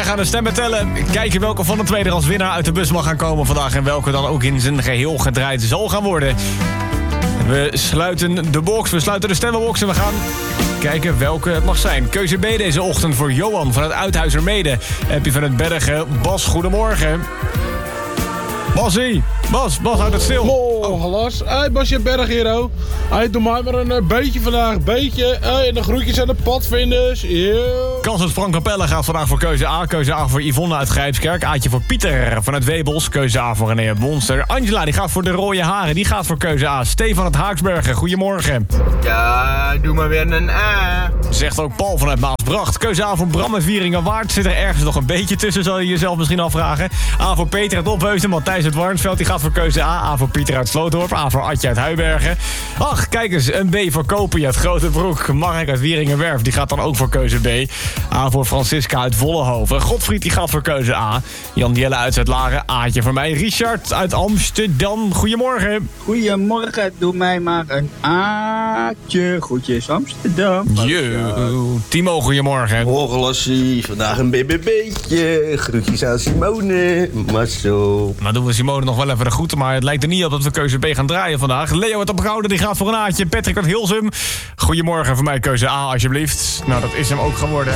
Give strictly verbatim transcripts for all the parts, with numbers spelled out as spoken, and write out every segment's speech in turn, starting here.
gaan de stemmen tellen. Kijken welke van de twee er als winnaar uit de bus mag gaan komen vandaag. En welke dan ook in zijn geheel gedraaid zal gaan worden. We sluiten de box, we sluiten de stemmenbox en we gaan kijken welke het mag zijn. Keuze B deze ochtend voor Johan vanuit Uithuizermede. Happy van het Bergen. Bas, goedemorgen. Basie, Bas, Bas houdt het stil. Oh, halas. Hey, Basje Berghero. Hey, doe mij maar een uh, beetje vandaag. Beetje. Hey, en de groetjes aan de padvinders. Yeah. Kans dat Frank Capelle gaat vandaag voor keuze A. Keuze A voor Yvonne uit Grijpskerk. Aatje voor Pieter vanuit Webels. Keuze A voor René Bonster. Angela die gaat voor de rode haren. Die gaat voor keuze A. Stefan uit Haaksbergen. Goedemorgen. Ja, doe maar weer een A. Zegt ook Paul vanuit Maasbracht. Keuze A voor Bram uit Wieringenwaard. Zit er ergens nog een beetje tussen, zal je jezelf misschien afvragen. A voor Peter uit Opheusden. Matthijs uit Warnsveld. Die gaat voor keuze A. A voor Pieter uit Slootdorp. A voor Adje uit Huibergen. Ach, kijk eens. Een B voor Kopie uit Grotebroek. Mark uit Wieringenwerf. Die gaat dan ook voor keuze B. A voor Francisca uit Vollenhoven. Godfried die gaat voor keuze A. Jan Dielle uit Zuidlaren. Aatje voor mij. Richard uit Amsterdam. Goedemorgen. Goedemorgen, doe mij maar een Aatje. Groetjes Amsterdam. Yo. Timo, goedemorgen. Hogelassie, vandaag een B B B'tje. Groetjes aan Simone. Marcel. Nou doen we Simone nog wel even de groeten, maar het lijkt er niet op dat we keuze B gaan draaien vandaag. Leo uit Opgehouden, die gaat voor een Aatje. Patrick uit Hilsum. Goedemorgen, voor mij keuze A alsjeblieft. Nou, dat is hem ook geworden.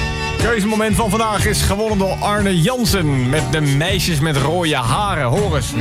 Keuzemoment van vandaag is gewonnen door Arne Jansen met de meisjes met rode haren. Hoor eens.